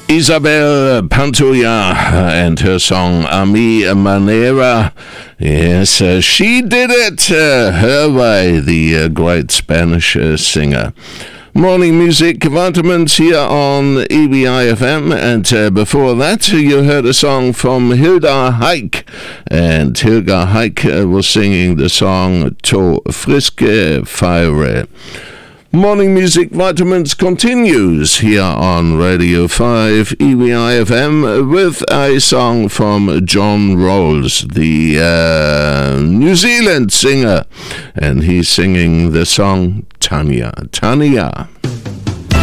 Isabel Pantoja and her song A Mi Manera. Yes, she did it her way, the great Spanish singer. Morning music, vitamins here on EBI FM, and before that you heard a song from Hilda Haik, and Hilda Haik was singing the song To Frische Fire. Morning Music Vitamins continues here on Radio 5 EBI FM with a song from John Rawls, the New Zealand singer, and he's singing the song Tanya. Tanya.